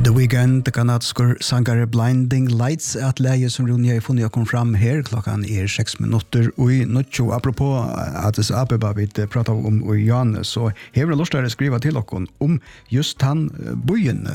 The Weeknd, kanadskor sangare Blinding Lights, at läge som Ronja har funnit kom fram här. Klockan 6 minuter och i nutjo. Apropå att det Abeba vi pratar om och Jan, så har vi lust att skriva till oss om just han bojen.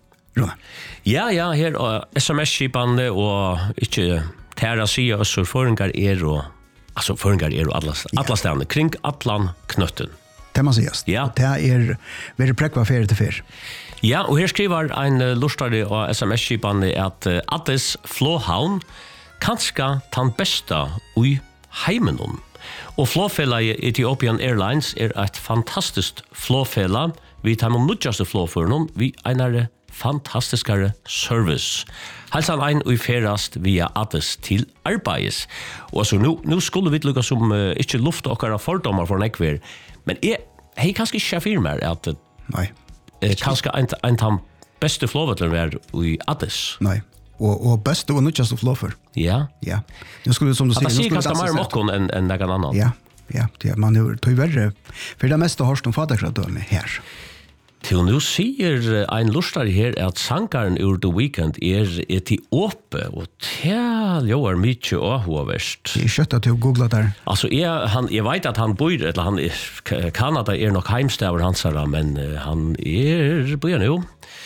Ja, här SMS-skipande och inte tära sig och så föringar och alltså föringar och alla ställen kring Atlan knötten. Det man säger. Ja. Det är väldigt präkva för det för. Ja, och här skriver en lustare och SMS-skipande att Addis Flåhavn kanske tan bästa i heimenom. Och flåfällaget Ethiopian Airlines ett fantastiskt flåfälla. Vi tar med nutjaste flåförnom, vi einar fantastiskare service. Halsan ein og ferast via Addis til arbeids. Og så nu skulle vi lukka som ikke lufta okkara fordomar for nekver, men hei kanskje ikke firmer at nei. Kanskje en tam beste flåvetler var i Addis. Nei. Og beste og nutjaste flåfer. Ja. Ja. Nu skulle som du säger, det sier kanskje mer mokkon enn noen annan. Ja. Ja, det man har tyvärr för det mesta har stått faderskradöme här. Til nu sier ein lustare her at sangaren ur The Weeknd Etiope, og det er mykje avhåverst. Det er kjøtt at du googlet der. Altså, jeg vet at han bor, eller han Kanada nok heimstaver hansara, men han bor nu.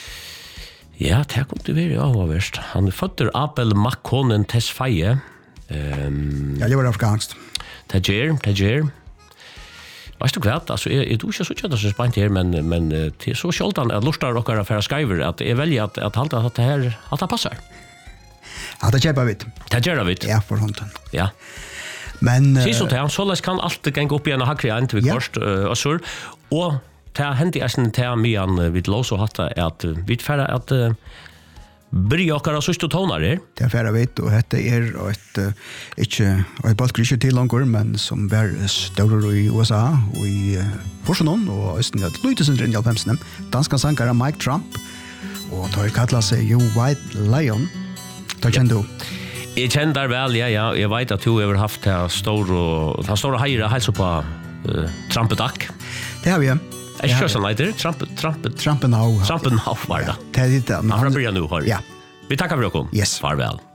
Ja, det kom til å være avhåverst. Han føtter Abel Makkonen Tesfaye. Ja, det var afghansk. Tajer. Vet du hva? Altså, jeg tror ikke så kjent så spant her, men det er så sjeldan at lustar dere affæra skriver at jeg velger at halta at det her at det passar. Ja, det kjøper vi. Det gjør vi. Ja, for hånden. Ja. Men så til han, såleis kan alt genge opp igjen og hakre igjen til vi korst og sur. Og til hendi eisen til mian vi lås og hatta at vi færre at bry okkara sørste tonar her. Det færre vet, og dette et balkri ikke til langer, men som var større i USA, og i Forsønon, og Østen, ja, Lydesindren i Alpemsene, danska sangare Mike Trump, og tar kallet seg You White Lion. Da kjenner du? Jeg kjenner der vel, ja. Jeg vet at du har haft det store heire helse på Trampetak. Det har vi, ja. Jeg kjører sånn eiter, Trampenau var det. Det er litt det. Han börjar nu, hör. Ja. Vi tackar för att kom. Yes. Farväl.